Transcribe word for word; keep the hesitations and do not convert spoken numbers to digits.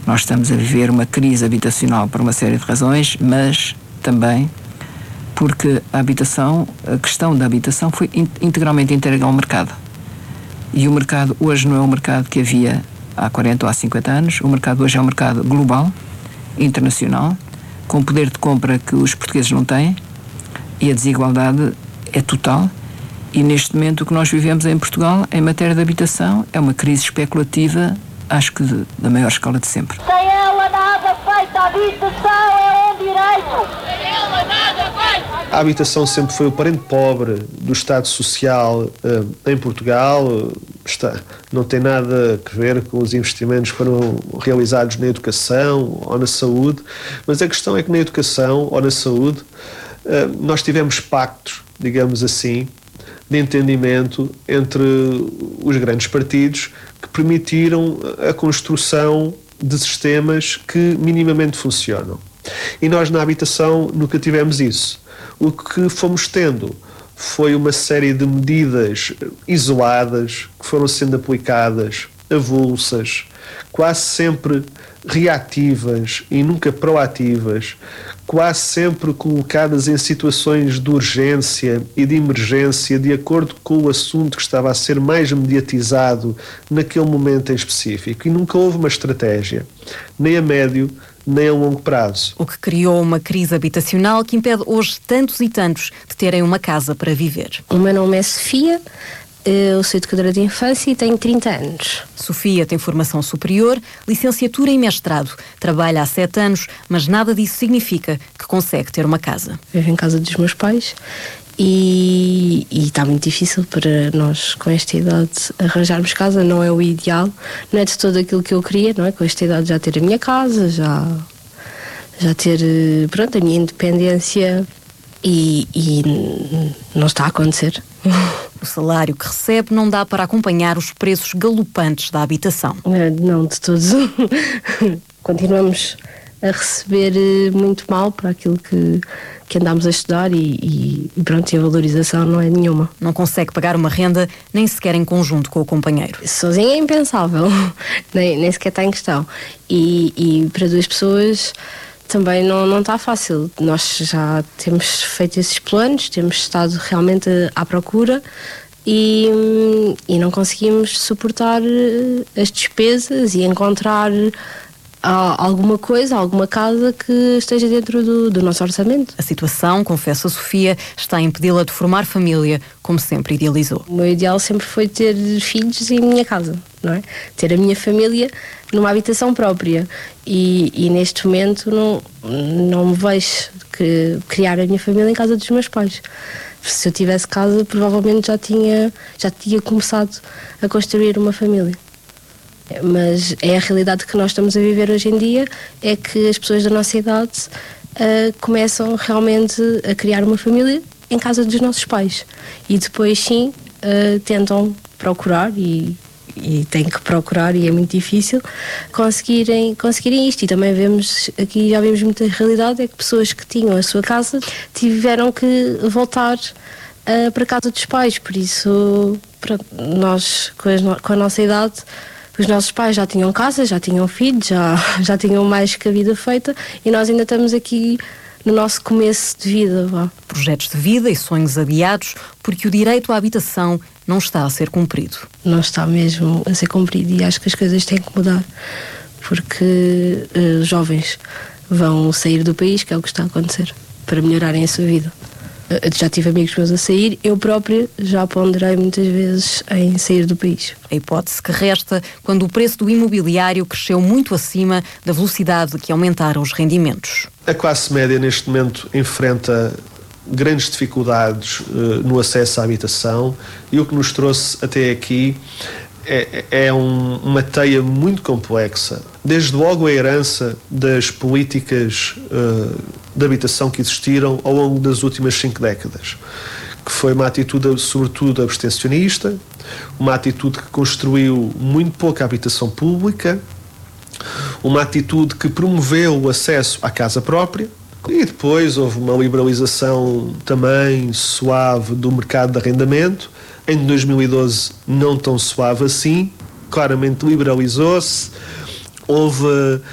Nós estamos a viver uma crise habitacional por uma série de razões, mas também porque a habitação, a questão da habitação foi integralmente entregue ao mercado. E o mercado hoje não é o mercado que havia há quarenta ou há cinquenta anos. O mercado hoje é um mercado global, internacional, com poder de compra que os portugueses não têm, e a desigualdade é total. E neste momento o que nós vivemos em Portugal, em matéria de habitação, é uma crise especulativa, acho que de, da maior escala de sempre. Sem ela nada feita, a habitação é um direito. Sem ela nada feita. A habitação sempre foi o parente pobre do Estado Social uh, em Portugal. Uh, está, não tem nada a ver com os investimentos que foram realizados na educação ou na saúde, mas a questão é que na educação ou na saúde uh, nós tivemos pactos, digamos assim, de entendimento entre os grandes partidos que permitiram a construção de sistemas que minimamente funcionam. E nós na habitação nunca tivemos isso. O que fomos tendo foi uma série de medidas isoladas que foram sendo aplicadas, avulsas, quase sempre reativas e nunca proativas, quase sempre colocadas em situações de urgência e de emergência de acordo com o assunto que estava a ser mais mediatizado naquele momento em específico. E nunca houve uma estratégia, nem a médio, nem a longo prazo. O que criou uma crise habitacional que impede hoje tantos e tantos de terem uma casa para viver. O meu nome é Sofia. Eu sou educadora de infância e tenho trinta anos. Sofia tem formação superior, licenciatura e mestrado. Trabalha há sete anos, mas nada disso significa que consegue ter uma casa. Vivo em casa dos meus pais e, e está muito difícil para nós, com esta idade, arranjarmos casa. Não é o ideal, não é de todo aquilo que eu queria, não é? Com esta idade já ter a minha casa, já, já ter, pronto, a minha independência e, e não está a acontecer. O salário que recebe não dá para acompanhar os preços galopantes da habitação. Não, de todos. Continuamos a receber muito mal para aquilo que, que andámos a estudar e, e pronto, e a valorização não é nenhuma. Não consegue pagar uma renda, nem sequer em conjunto com o companheiro. Sozinha é impensável, nem, nem sequer está em questão. E, e para duas pessoas também não, não está fácil. Nós já temos feito esses planos, temos estado realmente à procura e, e não conseguimos suportar as despesas e encontrar alguma coisa, alguma casa que esteja dentro do, do nosso orçamento. A situação, confessa a Sofia, está a impedi-la de formar família, como sempre idealizou. O meu ideal sempre foi ter filhos em minha casa, não é? Ter a minha família numa habitação própria e, e neste momento não, não me vejo que criar a minha família em casa dos meus pais. Se eu tivesse casa, provavelmente já tinha, já tinha começado a construir uma família. Mas é a realidade que nós estamos a viver hoje em dia, é que as pessoas da nossa idade uh, começam realmente a criar uma família em casa dos nossos pais e depois sim uh, tentam procurar e, e têm que procurar e é muito difícil conseguirem, conseguirem isto. E também vemos, aqui já vemos muita realidade, é que pessoas que tinham a sua casa tiveram que voltar uh, para a casa dos pais, por isso pronto, nós com, as, com a nossa idade os nossos pais já tinham casa, já tinham filhos, já, já tinham mais que a vida feita e nós ainda estamos aqui no nosso começo de vida. Vá. Projetos de vida e sonhos adiados porque o direito à habitação não está a ser cumprido. Não está mesmo a ser cumprido e acho que as coisas têm que mudar porque os uh, jovens vão sair do país, que é o que está a acontecer, para melhorarem a sua vida. Já tive amigos meus a sair, eu própria já ponderei muitas vezes em sair do país. A hipótese que resta quando o preço do imobiliário cresceu muito acima da velocidade que aumentaram os rendimentos. A classe média neste momento enfrenta grandes dificuldades uh, no acesso à habitação e o que nos trouxe até aqui é, é um, uma teia muito complexa. Desde logo a herança das políticas uh, de habitação que existiram ao longo das últimas cinco décadas, que foi uma atitude sobretudo abstencionista, uma atitude que construiu muito pouca habitação pública, uma atitude que promoveu o acesso à casa própria e depois houve uma liberalização também suave do mercado de arrendamento. Em dois mil e doze não tão suave assim, claramente liberalizou-se. Houve